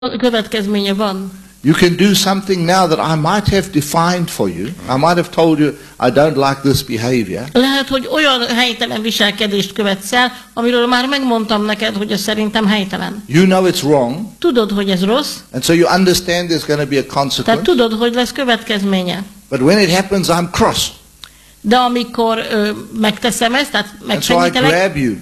következménye van. You can do something now that I might have defined for you. I might have told you I don't like this behavior. Lehet, hogy olyan helytelen viselkedést követsz el, amiről már megmondtam neked, hogy ez szerintem helytelen. You know it's wrong. Tudod, hogy ez rossz. And so you understand there's going to be a consequence. Tehát tudod, hogy lesz következménye. But when it happens, I'm cross. De amikor megteszem ezt, tehát megfenyítelek, grab you.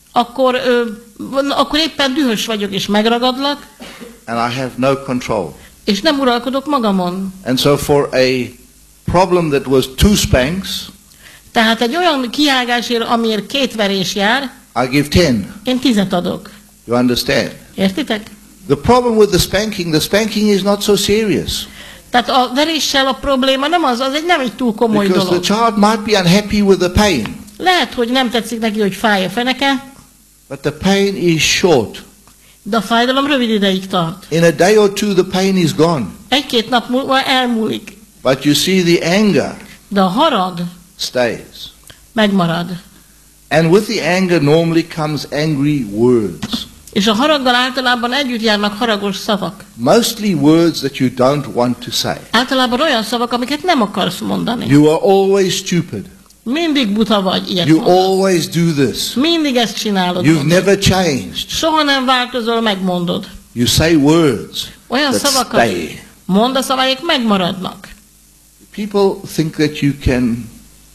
Akkor éppen dühös vagyok és megragadlak. And I have no control. És nem uralkodok magamon. And so for a problem that was 2 spanks, tehát egy olyan kihágásért, amiért 2 verés jár, I give 10. Én 10-et adok. You understand? Értitek? The problem with the spanking is not so serious. Tehát a veréssel a probléma nem nem egy túl komoly dolog. Because the child might be unhappy with the pain. Lehet, hogy nem tetszik neki, hogy fáj a feneke. But the pain is short. De a fájdalom rövid ideig tart. In a day or two the pain is gone. 1-2 nap múlva elmúlik. But you see the anger. De a harag stays. Megmarad. And with the anger normally comes angry words. És a haraggal általában együtt járnak haragos szavak. Mostly words that you don't want to say. Általában olyan szavak, amiket nem akarsz mondani. You are always stupid. Mindig buta vagy, ilyet You mondod. always do this. Mindig ezt csinálod. You've never changed. Soha nem változol, megmondod. You say words olyan that szavakat stay. mondasz, amelyek megmaradnak. People think that you can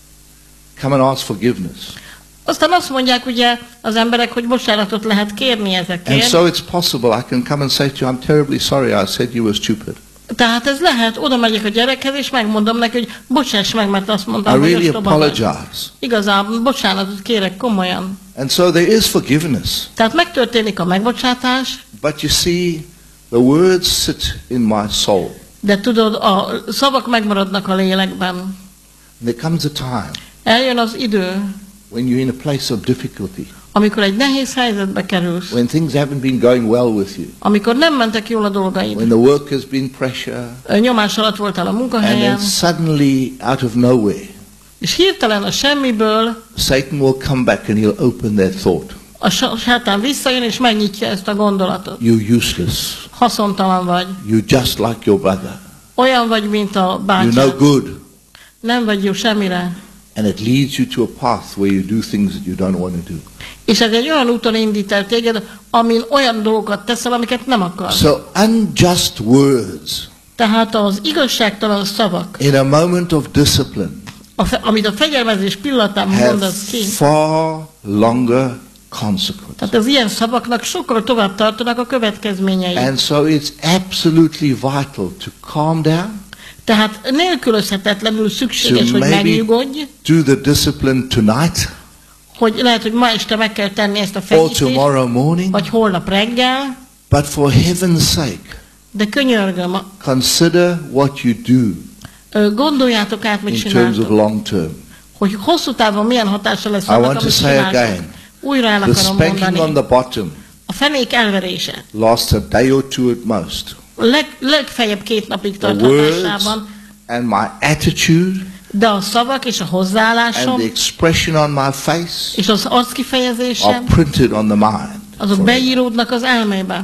come and ask forgiveness. Aztán azt mondják ugye az emberek, hogy bocsánatot lehet kérni ezekért. And so it's possible I can come and say to you, I'm terribly sorry I said you were stupid. Tehát ez lehet, oda megyek a gyerekhez, és megmondom neki, hogy bocsáss meg, mert azt mondtam, I hogy really ostoba vagy. apologize. Igazából bocsánatot kérek komolyan. And so there is forgiveness. Tehát megtörténik a megbocsátás. But you see, the words sit in my soul. De tudod, a szavak megmaradnak a lélekben. And there comes a time Eljön az idő, when you're in a place of difficulty. amikor egy nehéz helyzetbe kerülsz. When things haven't been going well with you. Amikor nem mentek jól a dolgaid. When the work has been pressure. Nyomás alatt voltál a And munkahelyen. then suddenly, out of nowhere, És hirtelen a semmiből Satan will come back and he'll open that thought. a sátán visszajön és megnyitja ezt a gondolatot. You're useless. Haszontalan vagy. You're just like your brother. Olyan vagy, mint a bátyád. You're no good. Nem vagy jó semmire. And it leads you to a path where you do things that you don't want to do. És ez egy olyan úton indít el téged, amin olyan dolgokat teszel, amiket nem akarsz. So unjust words. Tehát az igazságtalan szavak, In a moment of discipline. Amit a fegyelmezés pillanatában Have mondasz ki. far longer consequences. Tehát az ilyen szavaknak sokkal tovább tartanak a következményei. And so it's absolutely vital to calm down. Tehát nélkülözhetetlenül szükséges, hogy megnyugodj. Do the discipline tonight. Hogy lehet, hogy ma este meg kell tenni ezt a Or fenyítést, tomorrow morning. vagy holnap reggel. But for heaven's sake. De könyörgöm, Consider what you do. Gondoljátok át, mit in terms of csináltok. long term. Hogy hosszú távon milyen hatása lesz I annak, want to amit say csináltok. again. Újra el The akarom spanking on mondani. the bottom A fenék elverése. lasts a day or two at most. Legfeljebb 2 napig The tart words hatásában. and my attitude De a szavak és a and hozzáállásom the expression on my face és az are arckifejezésem, printed on the mind. azok beíródnak az elmébe.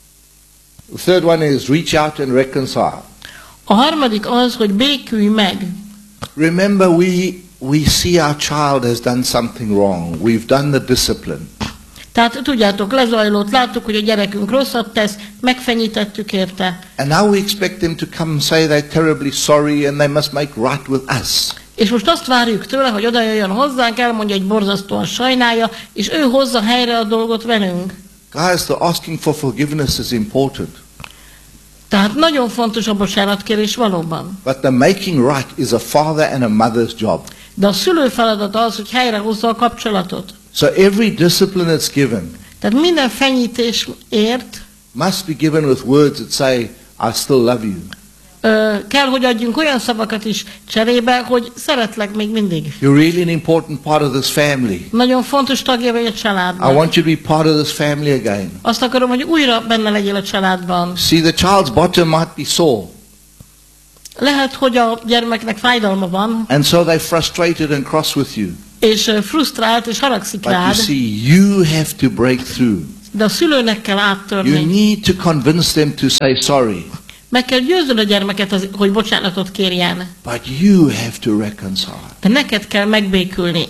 The third one is reach out and reconcile. A harmadik az, hogy békülj meg. Remember, we see our child has done something wrong. We've done the discipline. Tehát tudjátok, lezajlott, láttuk, hogy a gyerekünk rosszat tesz, megfenyítettük érte. And now we expect them to come and say they're terribly sorry and they must make right with us. És most azt várjuk tőle, hogy oda jöjjön hozzánk, elmondja, hogy borzasztóan sajnálja, és ő hozza helyre a dolgot velünk. Guys, the asking for forgiveness is important. Tehát nagyon fontos a bocsánatkérés valóban. But the making right is a father and a mother's job. De a szülő feladata az, hogy helyrehozza a kapcsolatot. So every discipline that's given Tehát minden fenyítésért must be given with words that say, I still love you. Kell, hogy adjunk olyan szavakat is cserébe, hogy szeretlek még mindig. You're really an important part of this family. Nagyon fontos tagja vagy a I családnak. want you to be part of this family again. Azt akarom, hogy újra benne legyél a családban. See, the child's bottom might be sore. Lehet, hogy a gyermeknek fájdalma van, And so they're frustrated and cross with you. és frusztrált, és haragszik But you rád. see, you have to break through. De a szülőnek kell You áttörni. need to convince them to say sorry. Meg kell győznöd a gyermeket, hogy bocsánatot kérjen. But you have to reconcile. De neked kell megbékülni.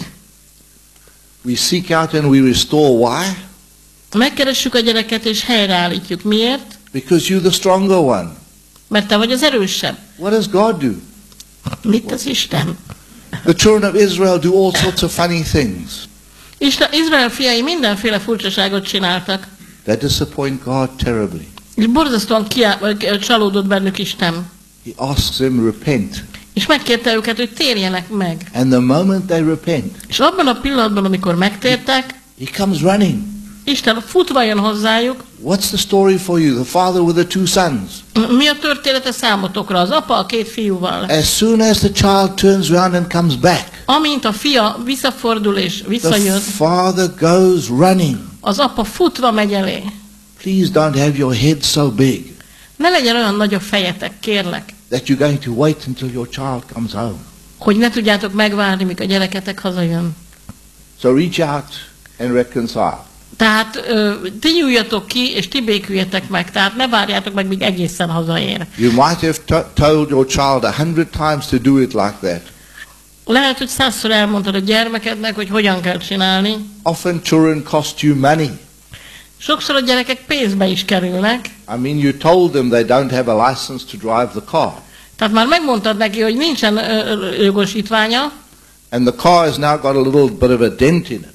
We seek out and we restore. Why? Megkeressük a gyereket és helyreállítjuk. Miért? Because you're the stronger one. Mert te vagy az erősebb. What does God do? Mit tesz Isten? The children of Israel do all sorts of funny things. Izrael fiai mindenféle furcsaságot csináltak. They disappoint God terribly. És borzasztóan csalódott bennük Isten. He asks them, repent. És megkérte őket, hogy térjenek meg. And the moment they repent, És abban a pillanatban, amikor megtértek, he comes running. Isten futva jön hozzájuk. What's the story for you? The father with the two sons. Mi a története számotokra? Az apa a két fiúval. As soon as the child turns around and comes back, Amint a fia visszafordul és visszajön, the father goes running. az apa futva megy elé. Please don't have your head so big Ne legyen olyan nagy a fejetek, kérlek, that you're going to wait until your child comes home. hogy ne tudjátok megvárni, míg a gyereketek hazajön. So reach out and reconcile. Tehát ti nyúljatok ki, és ti béküljetek meg. Tehát ne várjátok meg, míg egészen hazaér. You might have told your child 100 times to do it like that. Lehet, hogy 100-szor elmondtad a gyermekednek, hogy hogyan kell csinálni. Often children cost you money. Sokszor a gyerekek pénzbe is kerülnek. I mean, you told them they don't have a license to drive the car. Tehát már megmondtad neki, hogy nincsen jogosítványa, And the car has now got a little bit of a dent in it.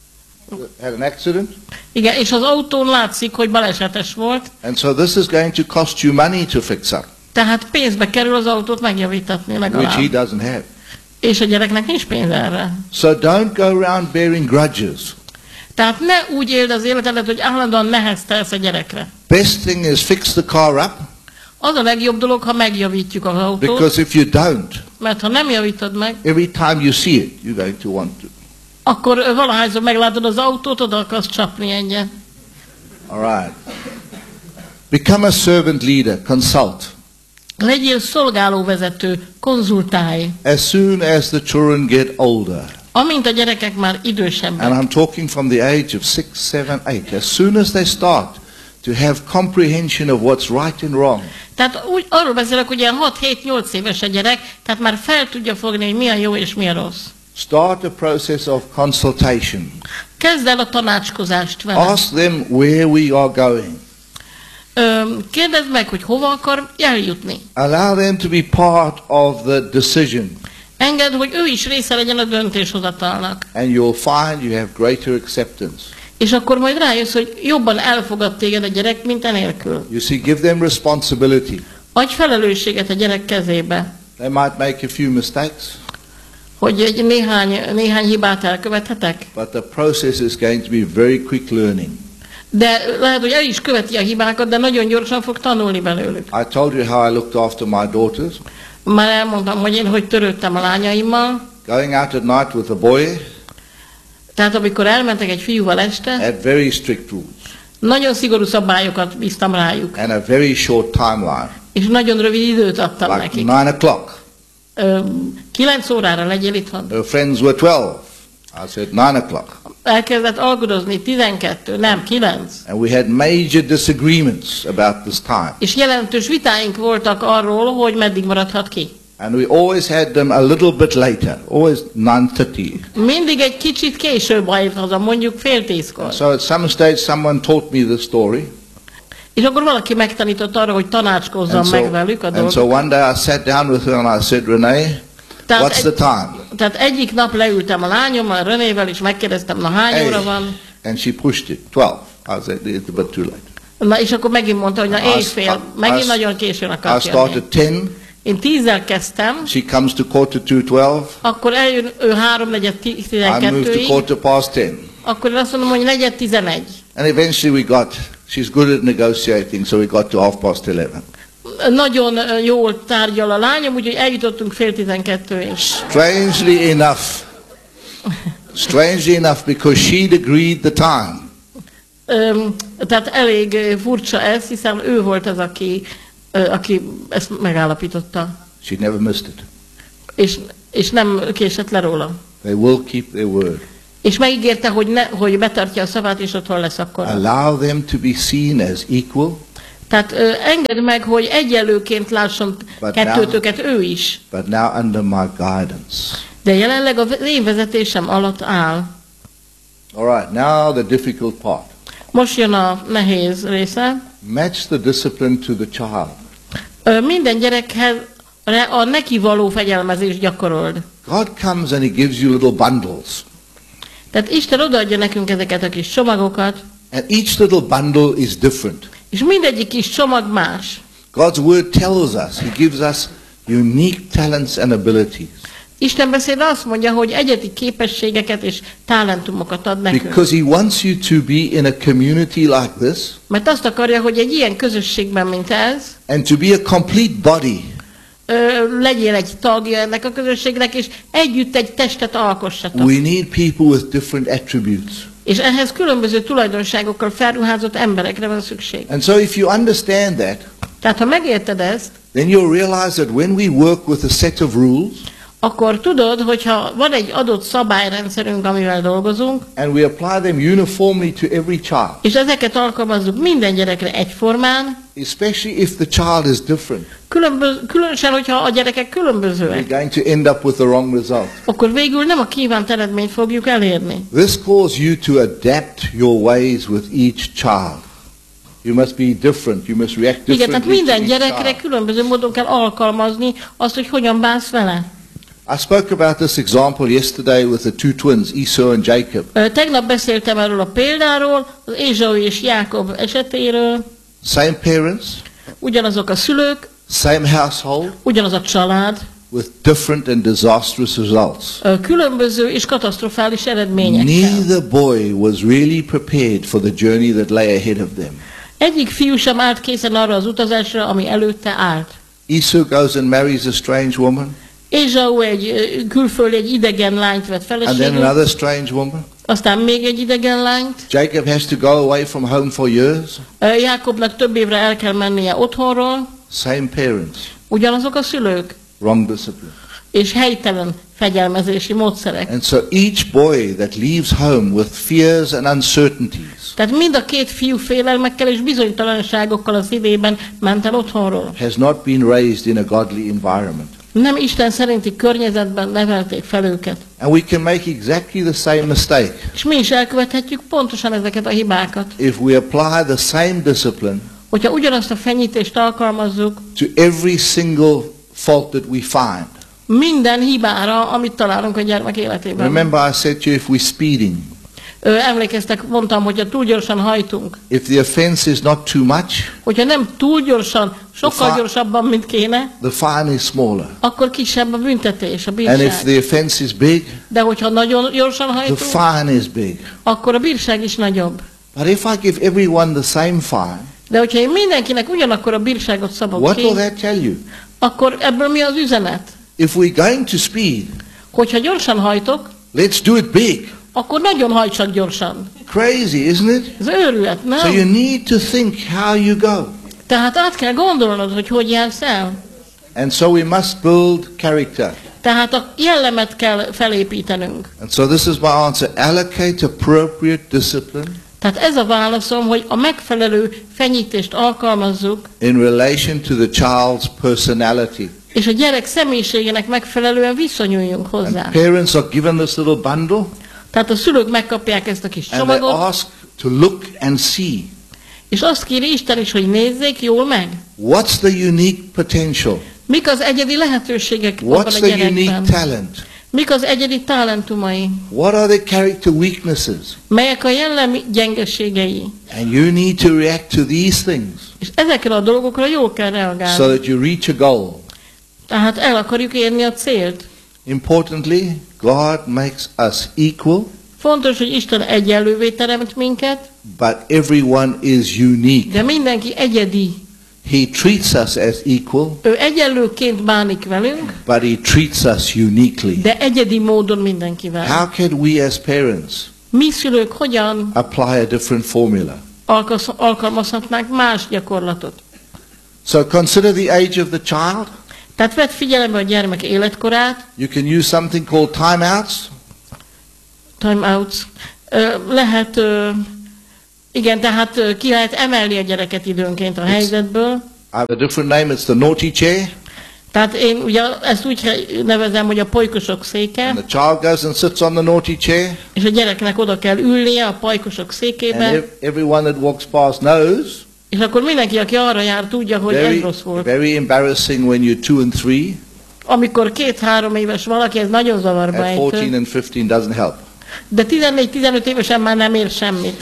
Had an accident. igen, és az autón látszik, hogy balesetes volt, And so this is going to cost you money to fix up, tehát pénzbe kerül az autót megjavítatni which he legalább. doesn't have. És a gyereknek nincs pénz erre. So don't go around bearing grudges. Tehát ne úgy éld az életedet, hogy állandóan neheztelsz a gyerekre. Best thing is fix the car up, Az a legjobb dolog, ha megjavítjuk az autót, because if you don't, mert ha nem javítod meg, every time you see it, you're going to want to. akkor valahányszor meglátod az autót, oda akarsz csapni egyet. All right. Become a servant leader. Consult. Legyél szolgálóvezető, konzultálj. As soon as the children get older, Amint a gyerekek már idősebbek, and I'm talking from the age of 6, 7, 8, as soon as they start to have comprehension of what's right and wrong, tehát úgy, arról beszélek, hogy ilyen 6-7-8 éves a gyerek, tehát már fel tudja fogni, hogy mi a jó és mi a rossz. start a process of consultation. Kezd el a tanácskozást vele. Ask them where we are going. Kérdezd meg, hogy hova akar eljutni. Allow them to be part of the decision, Engedd, hogy ő is része legyen a döntéshozatalnak. and you'll find you have greater acceptance. És akkor majd rájössz, hogy jobban elfogad téged a gyerek, mint enélkül. You see, give them responsibility. Adj felelősséget a gyerek kezébe, They might make a few mistakes, hogy egy néhány hibát elkövethetek. but the process is going to be very quick learning. De lehet, hogy el is követi a hibákat, de nagyon gyorsan fog tanulni belőlük. I told you how I looked after my daughters. Már elmondtam, hogy én hogy törődtem a lányaimmal. Going out at night with a boy Tehát amikor elmentek egy fiúval este, had very strict rules nagyon szigorú szabályokat bíztam rájuk. and a very short timeline, És nagyon rövid időt adtam like nekik. 9 o'clock. 9 órára legyél itthon. Her friends were 12. I said 9 o'clock. Elkezdett alkudozni 12, nem 9. And we had major disagreements about this time. És jelentős vitáink voltak arról, hogy meddig maradhat ki. And we always had them a little bit later, always 9:30. Mindig egy kicsit később ért haza, mondjuk 9:30-kor. So at some stage someone taught me the story. És akkor valaki megtanított arra, hogy tanácskozzam meg velük a and so dolgot. one day I sat down with her and I said, Renee, what's the time? Tehát egyik nap leültem a lányommal, Renével, és megkérdeztem, na hány óra van? And she pushed it, 12. I said, it's a bit too late. Na, és akkor megint mondta, hogy na éjfél, megint nagyon későn I akart started jönni. 10. Én 10-zel kezdtem, She comes to 11:45. akkor eljön ő 3:4 I moved to 10:15. akkor én azt mondom, hogy 4:11. And eventually she's good at negotiating, so we got to 11:30. Nagyon jól tárgyal a lányom, úgyhogy eljutottunk 11:30-ig. Strangely enough, because she'd agreed the time. Tehát elég furcsa ez, hiszen ő volt az, aki ezt megállapította. She never missed it. És nem késett le róla. They will keep their word. És megígérte, hogy betartja a szavát, és otthon lesz akkor. Allow them to be seen as equal. Tehát engedd meg, hogy egyenlőként lásson kettőtöket ő is. But now under my guidance. De jelenleg az én vezetésem alatt áll. All right, now the difficult part. Most jön a nehéz része. Match the discipline to the child. Minden gyerekhez a neki való fegyelmezést gyakorold. God comes and He gives you little bundles. Tehát Isten odaadja nekünk ezeket a kis csomagokat. And each little bundle is different. És mindegyik kis csomag más. God's word tells us, He gives us unique talents and abilities. Isten beszéde azt mondja, hogy egyedi képességeket és talentumokat ad nekünk. Because He wants you to be in a community like this. Mert azt akarja, hogy egy ilyen közösségben, mint ez, And to be a complete body. Legyél egy tagja ennek a közösségnek, és együtt egy testet alkossatok. We need people with different attributes. És ehhez különböző tulajdonságokkal felruházott emberekre van szükség. And so if you understand that, Tehát ha megérted ezt, then you'll realize that when we work with a set of rules, akkor tudod, hogyha van egy adott szabályrendszerünk, amivel dolgozunk, and we apply them uniformly to every child, és ezeket alkalmazzuk minden gyerekre egyformán, especially if the child is different, különösen, hogyha a gyerekek we're különbözőek, going to end up with the wrong result. akkor végül nem a kívánt eredményt fogjuk elérni. This calls you to adapt your ways with each child. You must be different. You must react Igen, tehát differently to minden each gyerekre child. különböző módon kell alkalmazni azt, hogy hogyan bánsz vele. I spoke about this example yesterday with the two twins, Esau and Jacob. Tegnap beszéltem erről a példáról, az Ézsau és Jákob esetéről. Same parents, Ugyanazok a szülők, same household, ugyanaz a család, with different and disastrous results. Különböző és katasztrofális eredményekkel. Neither boy was really prepared for the journey that lay ahead of them. Egyik fiú sem állt készen arra az utazásra, ami előtte állt. Esau goes and marries a strange woman, Ézsau egy külföldi, egy idegen lányt vett and then feleségül, another strange woman. aztán még egy idegen lányt. Jacob has to go away from home for years. Jákobnak több évre el kell mennie otthonról, Same parents, ugyanazok a szülők, wrong discipline. és helytelen fegyelmezési módszerek. And so each boy that leaves home with fears and uncertainties Tehát mind a két fiú félelmekkel és bizonytalanságokkal a szívében ment el otthonról. has not been raised in a godly environment. Nem Isten szerinti környezetben nevelték fel őket. And we can make exactly the same mistake És mi is elkövethetjük pontosan ezeket a hibákat. if we apply the same discipline Hogyha ugyanazt a fenyítést alkalmazzuk to every single fault that we find. minden hibára, amit találunk a gyermek életében. Remember I said to you, if we're speeding, Emlékeztek, mondtam, hogyha túl gyorsan hajtunk, if the offense is not too much, hogyha nem túl gyorsan, sokkal Fa- gyorsabban, mint kéne, the fine is smaller. akkor kisebb a büntetés, a And if bírság. the offense is big, De hogyha nagyon gyorsan the hajtunk, fine is big. akkor a bírság is nagyobb. But if I give everyone the same fine, De hogyha én mindenkinek ugyanakkor a bírságot szabok what ki, will that tell you? akkor ebből mi az üzenet? If we're going to speed, Hogyha gyorsan hajtok, let's do it big. akkor nagyon hajtsak gyorsan. Crazy, isn't it? Ez őrület, nem? So you need to think how you go. Tehát át kell gondolnod, hogy hogy jársz el. And so we must build character. Tehát a jellemet kell felépítenünk. And so this is my answer. Allocate appropriate discipline Tehát ez a válaszom, hogy a megfelelő fenyítést alkalmazzuk, in relation to the child's personality. és a gyerek személyiségének megfelelően viszonyuljunk hozzá. And parents are given this little bundle Tehát a szülők megkapják ezt a kis and they csomagot, ask to look and see és azt kéri Isten is, hogy nézzék jól meg. what's the unique potential, Mik az egyedi lehetőségek abban what's a the unique gyerekben? talent, Mik az egyedi talentumai? what are their character weaknesses, Melyek a jellemi gyengeségei? and you need to react to these things És ezekre a dolgokra jól kell reagálni. so that you reach a goal. Tehát el akarjuk érni a célt. Importantly, God makes us equal, Fontos, hogy Isten egyenlővé teremt minket, but everyone is unique. de mindenki egyedi. He treats us as equal, Ő egyenlőként bánik velünk, but he treats us uniquely. de egyedi módon mindenkivel. How can we as parents Mi szülők hogyan apply a different formula? alkalmazhatnánk más gyakorlatot? So consider the age of the child. Tehát vedd figyelembe a gyermek életkorát, You can use something called timeouts. Time-outs. Lehet, igen, tehát ki lehet emelni a gyereket időnként a helyzetből. I have a different name, it's the naughty chair. Tehát én ugye ezt úgy nevezem, hogy a pajkosok széke, And the child goes and sits on the naughty chair. és a gyereknek oda kell ülnie a pajkosok székébe, And everyone that walks past knows. és akkor mindenki, aki arra jár, tudja, hogy ez rossz volt. Very embarrassing when you're 2 and 3. Amikor 2-3 éves valaki, ez nagyon zavarba At 14 ejtő. and 15 doesn't help. De 14-15 évesen már nem ér semmit.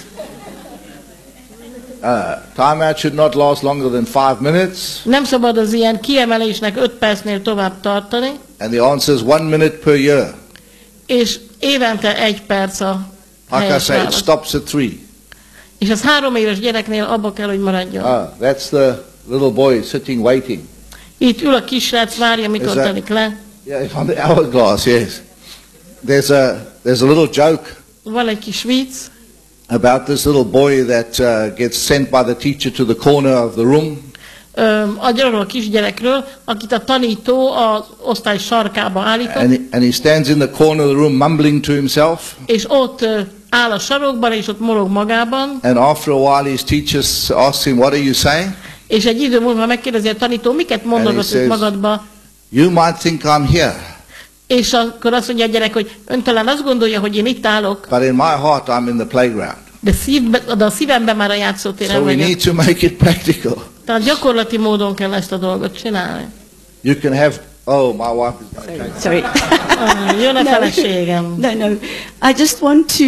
Timeout should not last longer than 5 minutes. Nem szabad az ilyen kiemelésnek 5 percnél tovább tartani, And the answer is 1 minute per year. és évente 1 perc a Like I helyes say, it válasz. stops at 3. És az 3 éves gyereknél abba kell, hogy maradjon. That's the little boy sitting waiting. Itt ül a kisrác, várja, mikor Ez a- telik le. Yeah, on the hourglass, yes. There's a little joke Van egy kis vicc, about this little boy that gets sent by the teacher to the corner of the room. arról a kisgyerekről, akit a tanító az osztály sarkába állított, And he stands in the corner of the room mumbling to himself. és ott áll a sarokban, és ott morog magában, And after a while his teacher asks him, what are you saying? és egy idő múlva megkérdezi a tanító, miket And he mondogat says- itt magadba, You might think I'm here, és akkor azt mondja a gyerek, hogy ön talán azt gondolja, hogy én itt állok, but in my heart I'm in the playground. de a szívemben már a játszótéren So we vagyok. need to make it practical. Tehát gyakorlati módon kell ezt a dolgot csinálni. You can have, oh, my wife is going to change. Sorry. Jön a No. feleségem. No. I just want to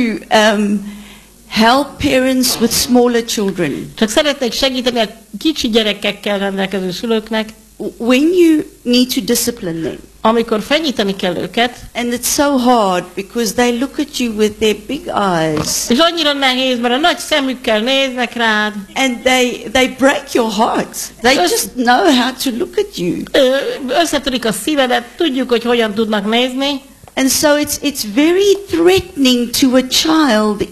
help parents with smaller children. Csak szeretnék segíteni a kicsi gyerekekkel rendelkező szülőknek, When you need to discipline them, amikor fenyíteni kell őket, and it's so hard because they look at you with their big eyes, és annyira nehéz, mert a nagy szemükkel néznek rád, and they break your heart. They just know how to look at you. összetörik a szívedet, tudjuk, hogy hogyan tudnak nézni, And so it's very threatening to a child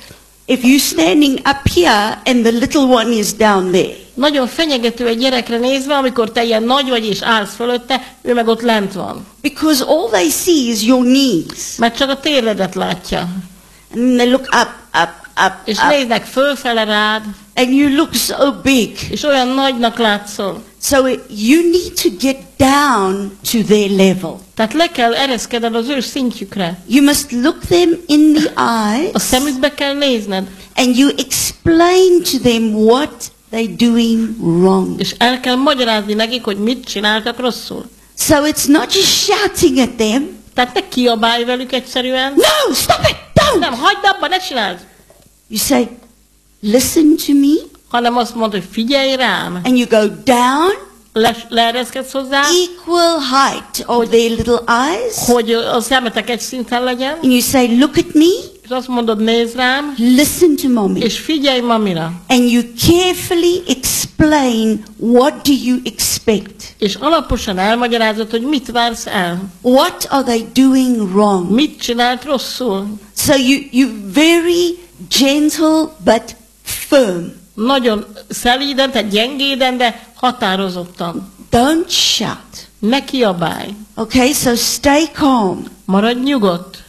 if you're standing up here and the little one is down there. nagyon fenyegető egy gyerekre nézve, amikor te ilyen nagy vagy és állsz fölötte, ő meg ott lent van. Because all they see is your knees. Mert csak a térledet látja. And they look up, És up. néznek fölfele rád, And you look so big. és olyan nagynak látszol. So you need to get down to their level. Tehát le kell ereszkedned az ő szintjükre. You must look them in the A eyes szemükbe kell nézned, and you explain to them what they're doing wrong. és el kell magyarázni nekik, hogy mit csináltak rosszul. So it's not just shouting at them. Tehát ne kiabálj velük egyszerűen. No, stop it, don't. Nem, hagyd abba, ne csináld! You say, listen to me, Hanem azt mondod, hogy figyelj rám. and you go down, Leereszkedsz hozzá, equal height of their little eyes, hogy a szemetek egy szinten legyen, and you say, look at me, és azt mondod, nézd rám, listen to mommy. és figyelj mamira. And you carefully explain what do you expect? És alaposan elmagyarázod, hogy mit vársz el. What are they doing wrong? Mit csinált rosszul. So you very gentle but firm. Nagyon szelíden, tehát gyengéden, de határozottan. Don't shout. Ne kiabálj. Okay, so stay calm. Maradj nyugodt.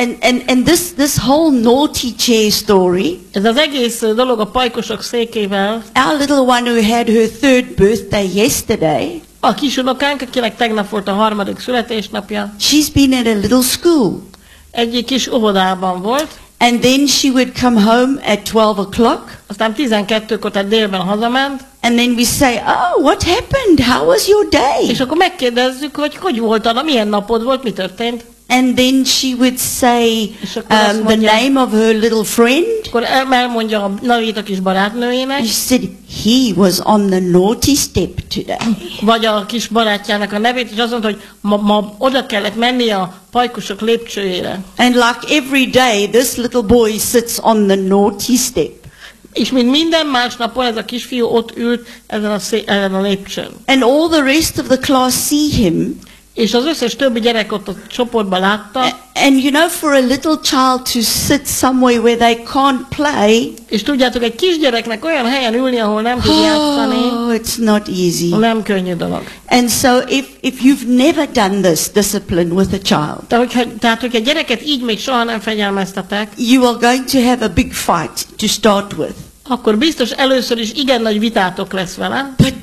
And this whole naughty chair story, Ez az egész dolog a pajkosok székével. our little one who had her 3rd birthday yesterday, A kisunokánk, akinek tegnap volt a 3. születésnapja, she's been at a little school. egy kis óvodában volt, And then she would come home at 12 o'clock. aztán 12-kor, tehát délben hazament, And then we say, oh, what happened? How was your day? és akkor megkérdezzük, hogy volt a milyen napod volt, mi történt. And then she would say És akkor azt the mondja- name of her little friend. Akkor elmondja a nevét a kis barátnőjének, And she said, he was on the naughty step today. vagy a kis barátjának a nevét, és azt mondta, hogy ma oda kellett menni a pajkosok lépcsőjére. And like every day, this little boy sits on the naughty step. És mint minden más napon ez a kisfiú ott ült ezen a lépcsőn. And all the rest of the class see him. És az összes többi gyerek ott a csoportban látta, And you know, for a little child to sit somewhere where they can't play, és tudjátok, egy kisgyereknek olyan helyen ülni, ahol nem tud játszani, it's not easy. nem könnyű dolog. And so if you've never done this discipline with a child, Tehát, hogyha gyereket így még soha nem fegyelmeztetek, you are going to have a big fight to start with. akkor biztos először is igen nagy vitátok lesz vele, But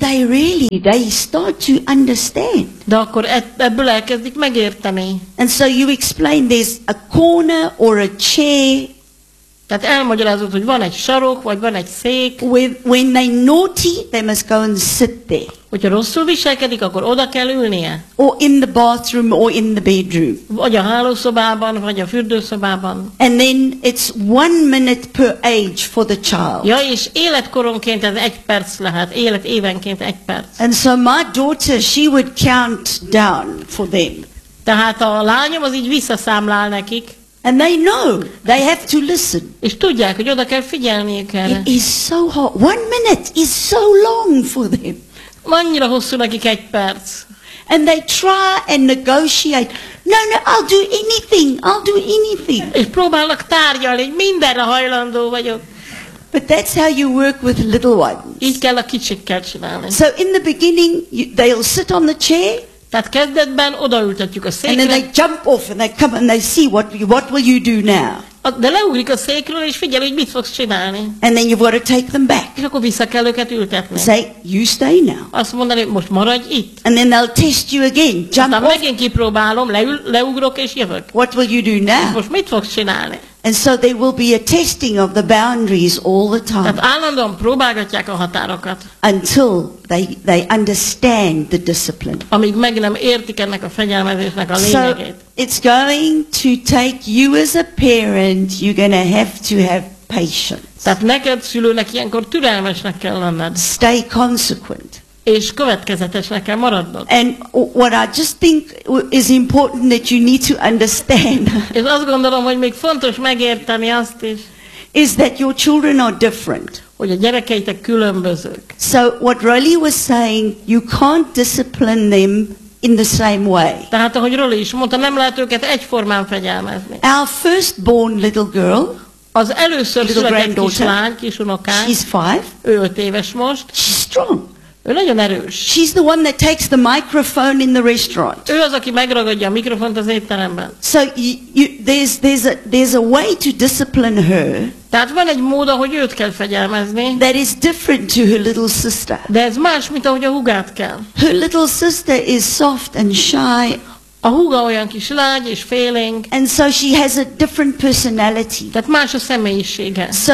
they start to understand. de akkor ebből elkezdik megérteni. And so you explain there's a corner or a chair Tehát elmagyarázod, hogy van egy sarok, vagy van egy szék, when they're naughty, they must go and sit there. hogyha rosszul viselkedik, akkor oda kell ülnie. Or in the bathroom or in the bedroom. Vagy a hálószobában, vagy a fürdőszobában. And then it's 1 minute per age for the child. Ja, és életkoronként ez 1 perc lehet, évenként 1 perc. And so my daughter, she would count down for them. Tehát a lányom az így visszaszámlál nekik, And they know they have to listen. és tudják, hogy oda kell figyelniük erre. It is so hard. 1 minute is so long for them. Annyira hosszú nekik 1 perc. And they try and negotiate. No, I'll do anything. I'll do anything. És próbálnak tárgyalni, hogy mindenre hajlandó vagyok. But that's how you work with little ones. Így kell a kicsikkel csinálni. So in the beginning, they'll sit on the chair. Tehát kezdetben odaültetjük a And then székre, they jump off and they come and they see what will you do now? de leugrik a székről, és figyel, hogy mit fogsz csinálni. And then you've got to take them back. És akkor vissza kell őket ültetni. Say, you stay now. Azt mondani, hogy most maradj itt. And then they'll test you again. Jump Aztán off. megint kipróbálom, leugrok és jövök. What will you do now? Most mit fogsz csinálni? And so there will be a testing of the boundaries all the Tehát time állandóan próbálgatják a határokat, until they understand the discipline. amíg meg nem értik ennek a fegyelmezésnek a So lényegét. it's going to take you as a parent, you're going to have to have patience. Tehát neked szülőnek ilyenkor türelmesnek kell lenned, Stay consequent. és következetesnek kell maradnod. And what I just think is important that you need to understand És azt gondolom, hogy még fontos megérteni azt is, is that your children are different. hogy a gyerekeitek különbözők. So what Rolly was saying, you can't discipline them in the same way. Tehát, ahogy Roli is mondta, nem lehet őket egyformán fegyelmezni. Our firstborn little girl, Az először Little született granddaughter. kislány, kisunokánk, she's 5, ő 5 éves most, she's strong. ő nagyon erős. She's the one that takes the microphone in the restaurant. Ő az, aki megragadja a mikrofont az étteremben. So there's a way to discipline her Tehát van egy mód, ahogy őt kell fegyelmezni, that is different to her little sister. de ez más, mint ahogy a hugát kell. Her little sister is soft and shy, A húga olyan kis lágy és félénk, and so she has a different personality. tehát más a személyisége. So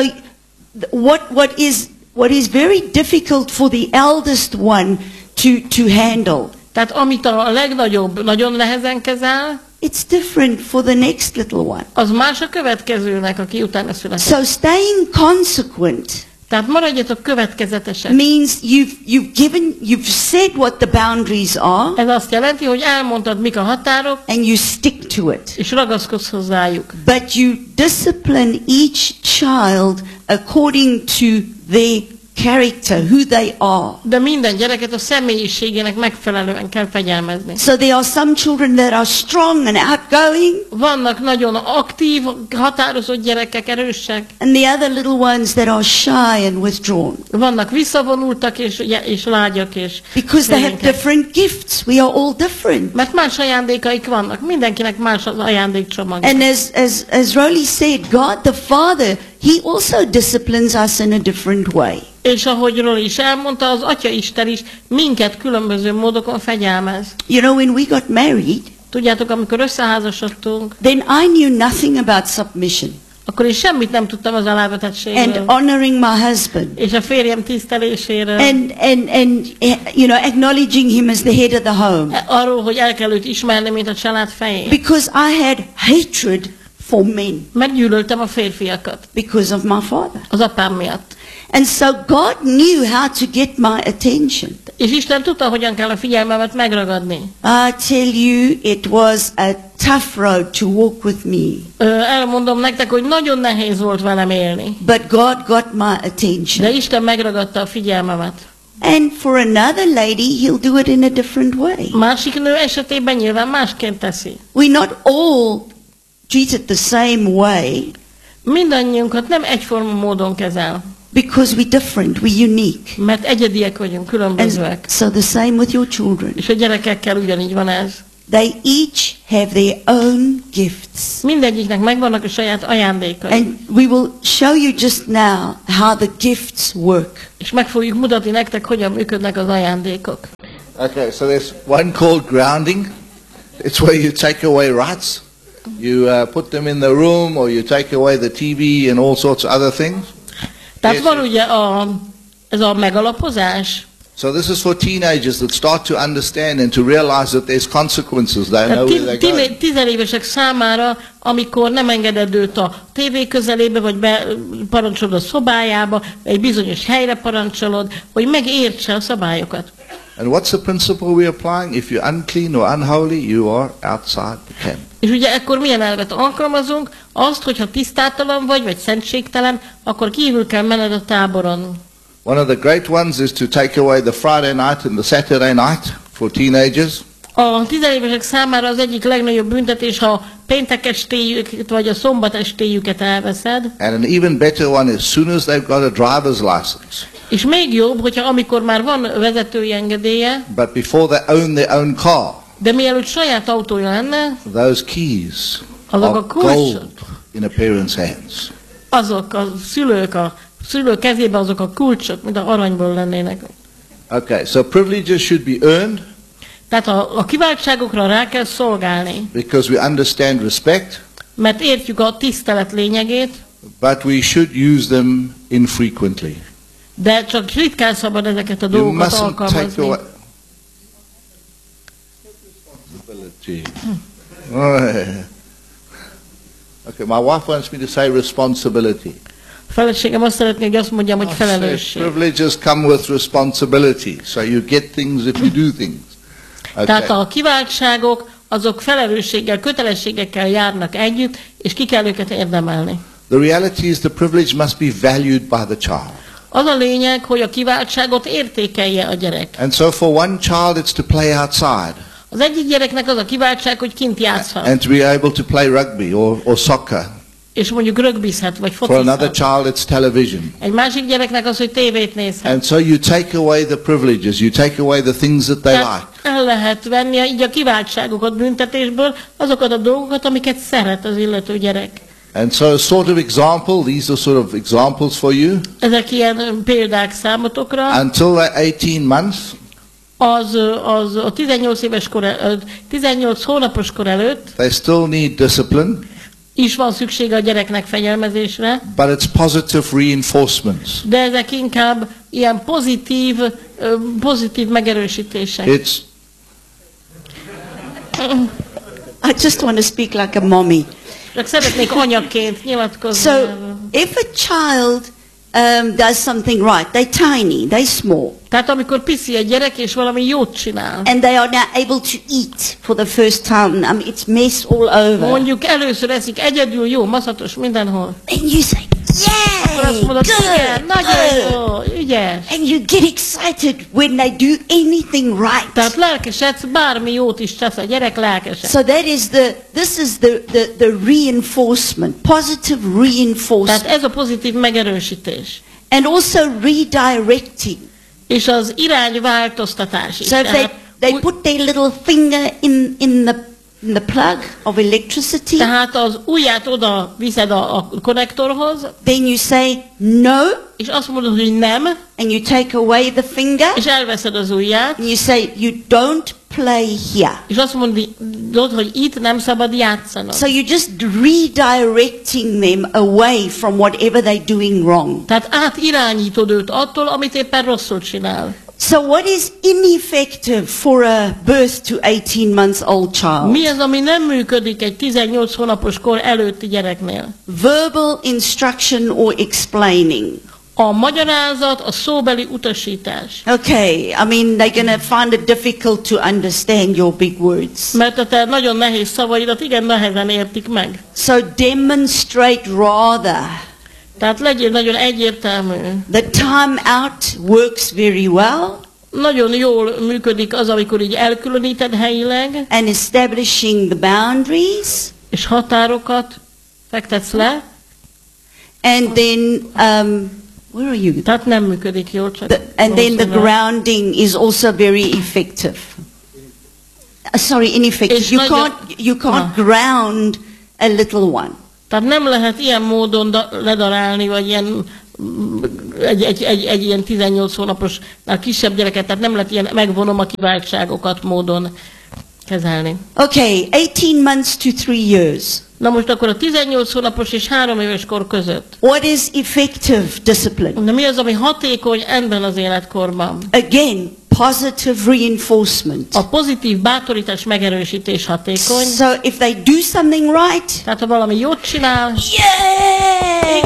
what is very difficult for the eldest one to handle, Tehát amit a legnagyobb nagyon nehezen kezel, it's different for the next little one. az más a következőnek, aki utána született. So staying consequent Tehát maradjatok következetesek. means you've said what the boundaries are Ez azt jelenti, hogy elmondtad, mik a határok, and you stick to it. és ragaszkodsz hozzájuk. But you discipline each child according to their character, who they are. De minden gyereket a személyiségének megfelelően kell fegyelmezni. So there are some children that are strong and outgoing, Vannak nagyon aktív, határozott gyerekek, erősek. and the other little ones that are shy and withdrawn. Vannak visszavonultak és lágyak és Because they have félénkek. different gifts. We are all different. Mert más ajándékaik vannak. Mindenkinek más az ajándékcsomag. And as Rolly said, God the Father, He also disciplines us in a different way. És ahogy Roli is elmondta, az Atya Isten is minket különböző módokon fegyelmez. You know, when we got married, Tudjátok, amikor összeházasodtunk, then I knew nothing about submission akkor én semmit nem tudtam az and alávetettségről. honoring my husband És a férjem tiszteléséről. and you know, acknowledging him as the head of the home. Arról, hogy el kell őt ismerni, mint a család fejét. Because I had hatred for men Mert gyűlöltem a férfiakat. because of my father. Az apám miatt. And so God knew how to get my attention. És Isten tudta, hogyan kell a figyelmemet megragadni. I tell you, it was a tough road to walk with me. Elmondom nektek, hogy nagyon nehéz volt velem élni. But God got my attention. De Isten megragadta a figyelmemet. And for another lady, he'll do it in a different way. Másik nő esetében nyilván másként teszi. We're not all treated the same way Mindannyiunkat nem egyforma módon kezel, because we're different, we're unique. mert egyediek vagyunk, And különbözőek. so the same with your children. És a gyerekekkel ugyanígy van ez. They each have their own gifts. Mindegyiknek megvannak a saját ajándékai. And we will show you just now how the gifts work. És meg fogjuk mutatni nektek, hogyan működnek az ajándékok. Okay, so there's one called grounding. It's where you take away rights. You put them in the room, or you take away the TV and all sorts of other things. Tehát Yes, van yes. ugye ez a megalapozás. So this is for teenagers that start to understand and to realize that there's consequences. They know where they're going. Tizenévesek számára, amikor nem engeded őt a tévé közelébe, vagy parancsolod a szobájába, vagy egy bizonyos helyre parancsolod, hogy megértse a szabályokat. And what's the principle we're applying? If you're unclean or unholy, you are outside the camp. És ugye ekkor milyen elvet alkalmazunk? Azt, hogyha tisztátalan vagy szentségtelen, akkor kívül kell menned a táboron. One of the great ones is to take away the Friday night and the Saturday night for teenagers. A tizenévesek számára az egyik legnagyobb büntetés, ha a péntek estéjüket vagy a szombat estéjüket elveszed. And an even better one is as soon as they've got a driver's license. És még jobb, hogyha amikor már van vezetői engedélye, But before they own their own car, de mielőtt saját autója lenne, those keys Azok are a kulcsok. gold in a parent's hands. azok a szülő kezében azok a kulcsok, mint a aranyból lennének. Okay, so privileges should be earned Tehát a kiváltságokra rá kell szolgálni, because we understand respect, mert értjük a tisztelet lényegét, but we should use them infrequently. de csak ritkán szabad ezeket a You dolgokat mustn't take alkalmazni. away responsibility. Oh, yeah. Okay, my wife wants me to say responsibility. A feleségem azt szeretné, hogy azt mondjam, hogy I felelősség. said privileges come with responsibility, so you get things if you do things. Tehát Okay. a kiváltságok, azok felelősséggel, kötelességekkel járnak együtt, és ki kell őket érdemelni. The reality is the privilege must be valued by the child. Az a lényeg, hogy a kiváltságot értékelje a gyerek. And so for one child it's to play outside Az egyik gyereknek az a kiváltság, hogy kint játszhat, and to be able to play rugby or soccer. és mondjuk rögbizhet, vagy For another focizhat. child it's television. Egy másik gyereknek az, hogy tévét nézhet. And so you take away the privileges, you take away the things that they like. Tehát el lehet venni így a kiváltságokat büntetésből, azokat a dolgokat, amiket szeret az illető gyerek. And so sort of example, these are sort of examples for you. Ezek ilyen példák számotokra. Until they're 18 months, Az a 18 hónapos kor előtt they still need discipline, is van szüksége a gyereknek fegyelmezésre, but it's positive reinforcements. de ezek inkább ilyen pozitív megerősítések. It's I just want to speak like a mommy. Csak szeretnék anyaként nyilatkozni. So, erről. if a child does something right, they're tiny, they're small, Tehát amikor piszi egy gyerek, és valami jót csinál, and they are now able to eat for the first time, it's mess all over. mondjuk először eszik egyedül, jó, maszatos mindenhol, And you say, akkor azt yay, mondod, igen, good, nagyon good. jó, ügyes. And you get excited when they do anything right. Tehát lelkesedsz, bármi jót is tesz a gyerek, lelkesed. So this is the reinforcement, positive reinforcement. Tehát ez a pozitív megerősítés. And also redirecting. És az irányváltoztatás is. So if they put their little finger in the plug of electricity, Tehát az ujját oda viszed a konnektorhoz, then you say no, és azt mondod, hogy nem, and you take away the finger, és elveszed az ujját, and you say you don't play here. és azt mondod, hogy itt nem szabad játszanod. So you're just redirecting them away from whatever they're doing wrong. Tehát átirányítod őt attól, amit éppen rosszul csinál. So what is ineffective for a birth to 18 months old child? Mi az, ami nem működik egy 18 hónapos kor előtti gyereknél? Verbal instruction or explaining. A magyarázat, a szóbeli utasítás. Okay, I mean they're going to find it difficult to understand your big words. Mert a te nagyon nehéz szavaidat igen nehezen értik meg. So demonstrate rather Tehát legyél nagyon egyértelmű. The time out works very well. Nagyon jól működik az, amikor így elkülöníted helyileg, And establishing the boundaries. és határokat fektetsz le. And then, where are you? Tehát nem működik jól, csak And then the valószínűleg. grounding is also very effective. Sorry, ineffective. És You can't ground a little one. Tehát nem lehet ilyen módon ledarálni, vagy ilyen, egy ilyen 18 hónaposnál kisebb gyereket, tehát nem lehet ilyen megvonom a kiváltságokat módon kezelni. Okay, 18 months to 3 years. Na most akkor a 18 hónapos és 3 éves kor között. What is effective discipline? De mi az, ami hatékony ebben az életkorban? Again, positive reinforcement. A pozitív bátorítás, megerősítés hatékony. So if they do something right, Tehát ha valami jót csinál, yay!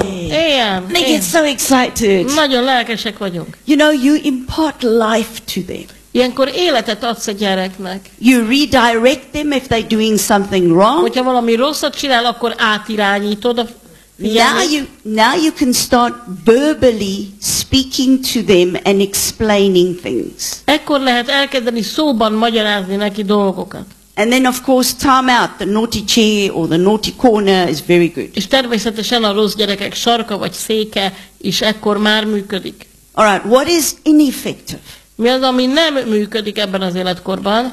igen, They get so excited. nagyon lelkesek vagyunk. You know, you impart life to them. Ilyenkor életet adsz a gyereknek. You redirect them if they're doing something wrong. Hogyha valami rosszat csinál, akkor átirányítod a figyelmét. Now you can start verbally speaking to them and explaining things. Ekkor lehet elkezdeni szóban magyarázni neki dolgokat. And then of course time out, the naughty chair or the naughty corner is very good. És természetesen a rossz gyerekek sarka vagy széke is ekkor már működik. All right, what is ineffective? Mi az, ami nem működik ebben az életkorban?